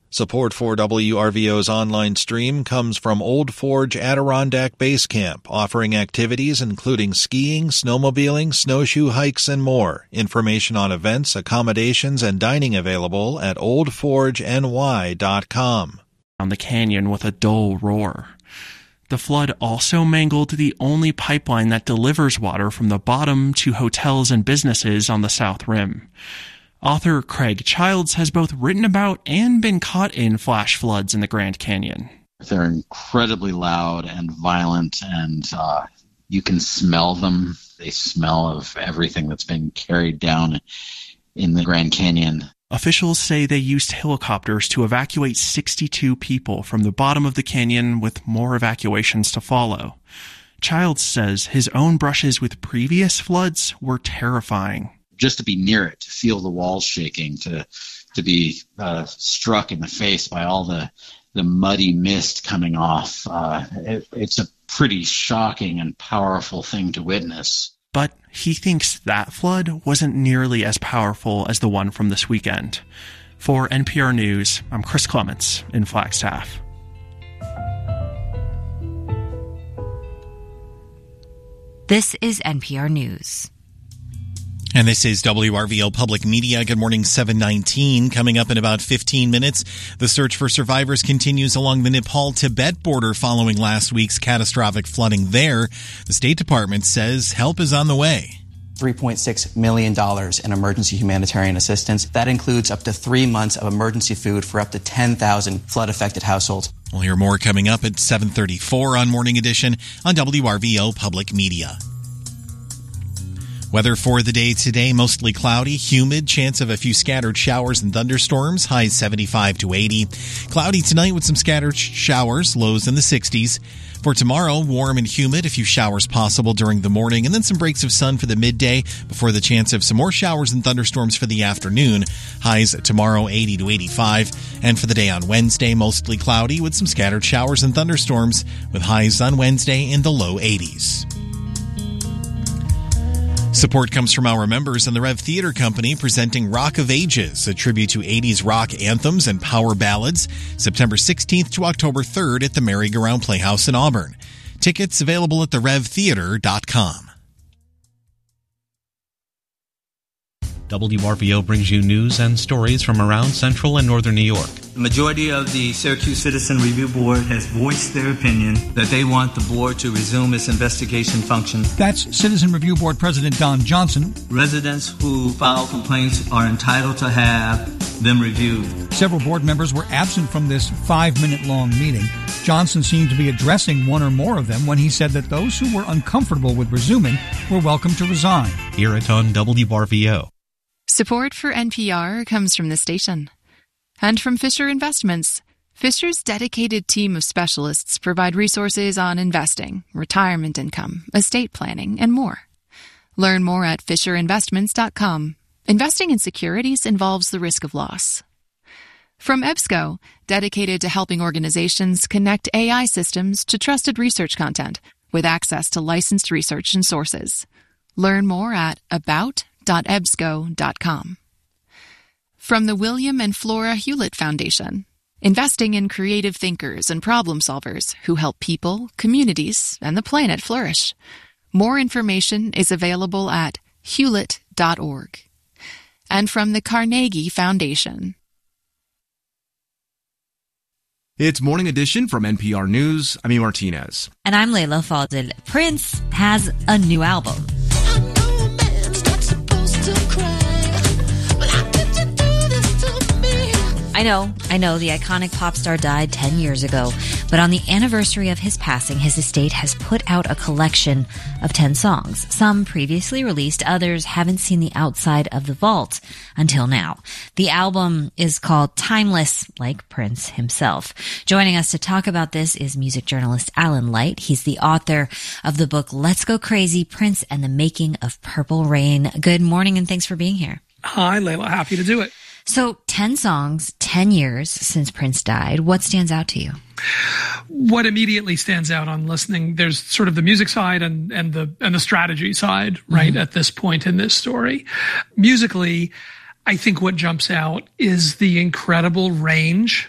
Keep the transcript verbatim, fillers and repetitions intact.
Support for W R V O's online stream comes from Old Forge Adirondack Base Camp, offering activities including skiing, snowmobiling, snowshoe hikes, and more. Information on events, accommodations, and dining available at old forge n y dot com. On the canyon with a dull roar. The flood also mangled the only pipeline that delivers water from the bottom to hotels and businesses on the South Rim. Author Craig Childs has both written about and been caught in flash floods in the Grand Canyon. They're incredibly loud and violent, and uh, you can smell them. They smell of everything that's been carried down in the Grand Canyon. Officials say they used helicopters to evacuate sixty-two people from the bottom of the canyon, with more evacuations to follow. Childs says his own brushes with previous floods were terrifying. Just to be near it, to feel the walls shaking, to to be uh, struck in the face by all the, the muddy mist coming off, uh, it, it's a pretty shocking and powerful thing to witness. But he thinks that flood wasn't nearly as powerful as the one from this weekend. For N P R News, I'm Chris Clements in Flagstaff. This is N P R News. And this is W R V O Public Media. Good morning, seven nineteen. Coming up in about fifteen minutes, the search for survivors continues along the Nepal-Tibet border following last week's catastrophic flooding there. The State Department says help is on the way. three point six million dollars in emergency humanitarian assistance. That includes up to three months of emergency food for up to ten thousand flood-affected households. We'll hear more coming up at seven thirty-four on Morning Edition on W R V O Public Media. Weather for the day today, mostly cloudy, humid, chance of a few scattered showers and thunderstorms, highs seventy-five to eighty. Cloudy tonight with some scattered showers, lows in the sixties. For tomorrow, warm and humid, a few showers possible during the morning, and then some breaks of sun for the midday before the chance of some more showers and thunderstorms for the afternoon. Highs tomorrow eighty to eighty-five. And for the day on Wednesday, mostly cloudy with some scattered showers and thunderstorms, with highs on Wednesday in the low eighties. Support comes from our members and the Rev Theater Company, presenting Rock of Ages, a tribute to eighties rock anthems and power ballads, September sixteenth to October third at the Merry-Go-Round Playhouse in Auburn. Tickets available at the rev theater dot com. W R V O brings you news and stories from around central and northern New York. The majority of the Syracuse Citizen Review Board has voiced their opinion that they want the board to resume its investigation function. That's Citizen Review Board President Don Johnson. Residents who file complaints are entitled to have them reviewed. Several board members were absent from this five-minute-long meeting. Johnson seemed to be addressing one or more of them when he said that those who were uncomfortable with resuming were welcome to resign. Hear it on W R V O. Support for N P R comes from the station and from Fisher Investments. Fisher's dedicated team of specialists provide resources on investing, retirement income, estate planning, and more. Learn more at fisher investments dot com. Investing in securities involves the risk of loss. From EBSCO, dedicated to helping organizations connect A I systems to trusted research content with access to licensed research and sources. Learn more at about dot ebsco dot com. From the William and Flora Hewlett Foundation, investing in creative thinkers and problem solvers who help people, communities, and the planet flourish. More information is available at hewlett dot org. And from the Carnegie Foundation. It's Morning Edition from N P R News. I'm E. Martinez. And I'm Layla Fadel. Prince has a new album. I know, I know, the iconic pop star died ten years ago, but on the anniversary of his passing, his estate has put out a collection of ten songs. Some previously released, others haven't seen the outside of the vault until now. The album is called Timeless, like Prince himself. Joining us to talk about this is music journalist Alan Light. He's the author of the book Let's Go Crazy, Prince and the Making of Purple Rain. Good morning and thanks for being here. Hi, Layla. Happy to do it. So ten songs, ten years since Prince died. What stands out to you? What immediately stands out on listening, there's sort of the music side and, and the and the strategy side, right, mm-hmm. at this point in this story. Musically, I think what jumps out is the incredible range